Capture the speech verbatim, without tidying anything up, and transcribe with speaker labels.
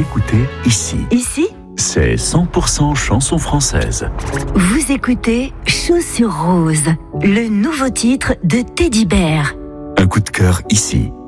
Speaker 1: écoutez ici.
Speaker 2: Ici,
Speaker 1: C'est cent pour cent chanson française.
Speaker 2: vous écoutez Chaussures Roses, le nouveau titre de Teddy Bear.
Speaker 1: Un coup de cœur ici.